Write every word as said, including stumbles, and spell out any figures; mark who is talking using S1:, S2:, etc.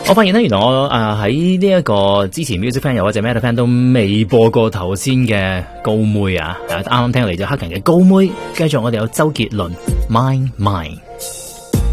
S1: 我發現咧，原來我誒喺呢一個之前 music fan 又或者 metal fan 都未播過頭先嘅高妹啊，啱啱聽嚟就黑人嘅高妹，繼續我哋有周杰倫 Mine Mine。